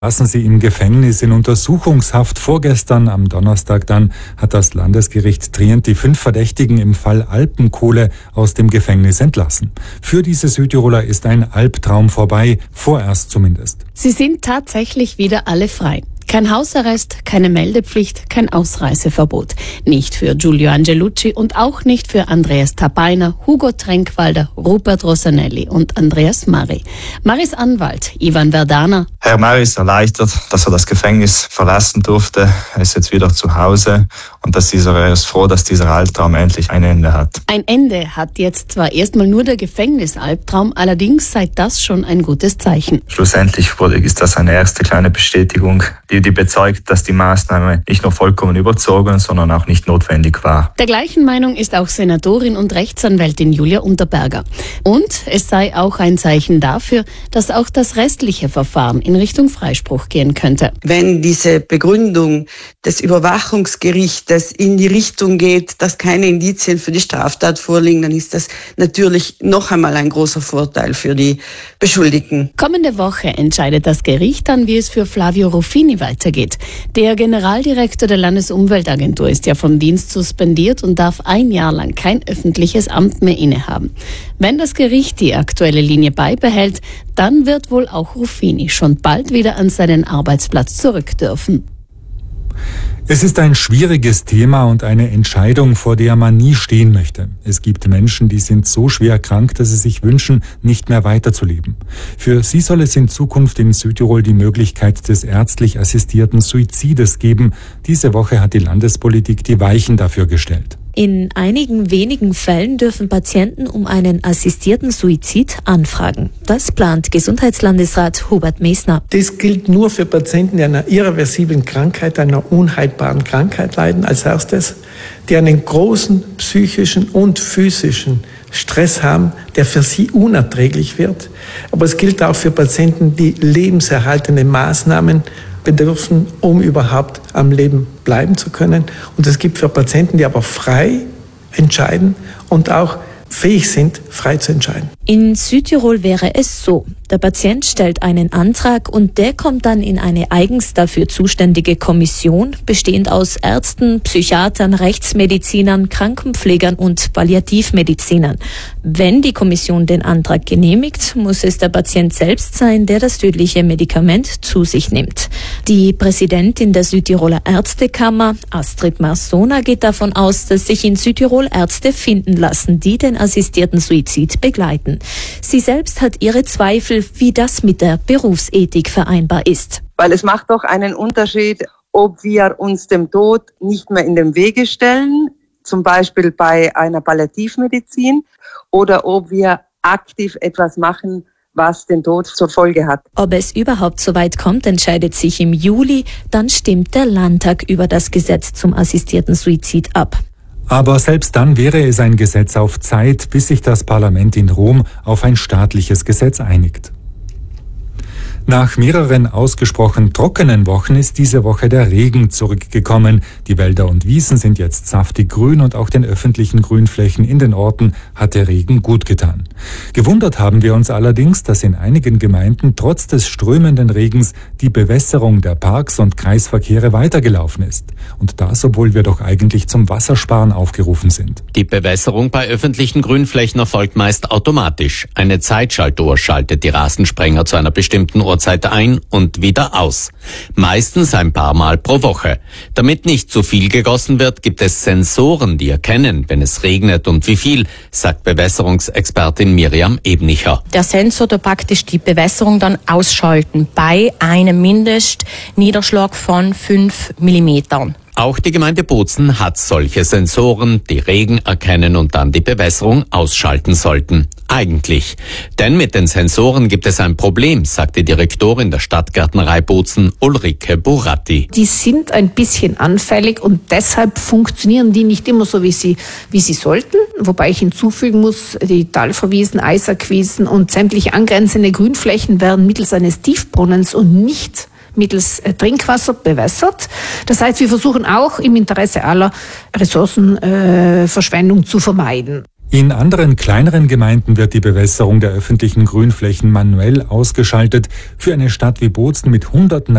Lassen Sie im Gefängnis in Untersuchungshaft. Vorgestern am Donnerstag dann hat das Landesgericht Trient die 5 Verdächtigen im Fall Alpenkohle aus dem Gefängnis entlassen. Für diese Südtiroler ist ein Albtraum vorbei, vorerst zumindest. Sie sind tatsächlich wieder alle frei. Kein Hausarrest, keine Meldepflicht, kein Ausreiseverbot. Nicht für Giulio Angelucci und auch nicht für Andreas Tapainer, Hugo Trenkwalder, Rupert Rosanelli und Andreas Mari. Maris Anwalt Ivan Verdana. Herr Mari ist erleichtert, dass er das Gefängnis verlassen durfte. Er ist jetzt wieder zu Hause und er ist froh, dass dieser Albtraum endlich ein Ende hat. Ein Ende hat jetzt zwar erstmal nur der Gefängnisalbtraum, allerdings sei das schon ein gutes Zeichen. Schlussendlich ist das eine erste kleine Bestätigung, die bezeugt, dass die Maßnahme nicht nur vollkommen überzogen, sondern auch nicht notwendig war. Der gleichen Meinung ist auch Senatorin und Rechtsanwältin Julia Unterberger. Und es sei auch ein Zeichen dafür, dass auch das restliche Verfahren in Richtung Freispruch gehen könnte. Wenn diese Begründung des Überwachungsgerichtes in die Richtung geht, dass keine Indizien für die Straftat vorliegen, dann ist das natürlich noch einmal ein großer Vorteil für die Beschuldigten. Kommende Woche entscheidet das Gericht dann, wie es für Flavio Ruffini weitergeht. Der Generaldirektor der Landesumweltagentur ist ja vom Dienst suspendiert und darf 1 Jahr lang kein öffentliches Amt mehr innehaben. Wenn das Gericht die aktuelle Linie beibehält, dann wird wohl auch Ruffini schon bald wieder an seinen Arbeitsplatz zurück dürfen. Es ist ein schwieriges Thema und eine Entscheidung, vor der man nie stehen möchte. Es gibt Menschen, die sind so schwer krank, dass sie sich wünschen, nicht mehr weiterzuleben. Für sie soll es in Zukunft in Südtirol die Möglichkeit des ärztlich assistierten Suizides geben. Diese Woche hat die Landespolitik die Weichen dafür gestellt. In einigen wenigen Fällen dürfen Patienten um einen assistierten Suizid anfragen. Das plant Gesundheitslandesrat Hubert Mesner. Das gilt nur für Patienten, die an einer irreversiblen Krankheit, einer unheilbaren Krankheit leiden als erstes, die einen großen psychischen und physischen Stress haben, der für sie unerträglich wird. Aber es gilt auch für Patienten, die lebenserhaltende Maßnahmen bedürfen, um überhaupt am Leben bleiben zu können. Und es gibt für Patienten, die aber frei entscheiden und auch fähig sind, frei zu entscheiden. In Südtirol wäre es so. Der Patient stellt einen Antrag und der kommt dann in eine eigens dafür zuständige Kommission, bestehend aus Ärzten, Psychiatern, Rechtsmedizinern, Krankenpflegern und Palliativmedizinern. Wenn die Kommission den Antrag genehmigt, muss es der Patient selbst sein, der das tödliche Medikament zu sich nimmt. Die Präsidentin der Südtiroler Ärztekammer, Astrid Marsona, geht davon aus, dass sich in Südtirol Ärzte finden lassen, die den assistierten Suizid begleiten. Sie selbst hat ihre Zweifel, wie das mit der Berufsethik vereinbar ist. Weil es macht doch einen Unterschied, ob wir uns dem Tod nicht mehr in den Wege stellen, zum Beispiel bei einer Palliativmedizin, oder ob wir aktiv etwas machen, was den Tod zur Folge hat. Ob es überhaupt so weit kommt, entscheidet sich im Juli. Dann stimmt der Landtag über das Gesetz zum assistierten Suizid ab. Aber selbst dann wäre es ein Gesetz auf Zeit, bis sich das Parlament in Rom auf ein staatliches Gesetz einigt. Nach mehreren ausgesprochen trockenen Wochen ist diese Woche der Regen zurückgekommen. Die Wälder und Wiesen sind jetzt saftig grün und auch den öffentlichen Grünflächen in den Orten hat der Regen gut getan. Gewundert haben wir uns allerdings, dass in einigen Gemeinden trotz des strömenden Regens die Bewässerung der Parks und Kreisverkehre weitergelaufen ist. Und das, obwohl wir doch eigentlich zum Wassersparen aufgerufen sind. Die Bewässerung bei öffentlichen Grünflächen erfolgt meist automatisch. Eine Zeitschaltuhr schaltet die Rasensprenger zu einer bestimmten Uhrzeit ein und wieder aus. Meistens ein paar Mal pro Woche. Damit nicht zu viel gegossen wird, gibt es Sensoren, die erkennen, wenn es regnet und wie viel, sagt Bewässerungsexpertin Miriam Ebnicher. Der Sensor tut praktisch die Bewässerung dann ausschalten bei einem Mindestniederschlag von 5 Millimetern. Auch die Gemeinde Bozen hat solche Sensoren, die Regen erkennen und dann die Bewässerung ausschalten sollten. Eigentlich. Denn mit den Sensoren gibt es ein Problem, sagt die Direktorin der Stadtgärtnerei Bozen, Ulrike Buratti. Die sind ein bisschen anfällig und deshalb funktionieren die nicht immer so, wie sie sollten. Wobei ich hinzufügen muss, die Talverwiesen, Eisackwiesen und sämtliche angrenzende Grünflächen werden mittels eines Tiefbrunnens und nicht mittels Trinkwasser bewässert. Das heißt, wir versuchen auch im Interesse aller Ressourcenverschwendung zu vermeiden. In anderen kleineren Gemeinden wird die Bewässerung der öffentlichen Grünflächen manuell ausgeschaltet. Für eine Stadt wie Bozen mit Hunderten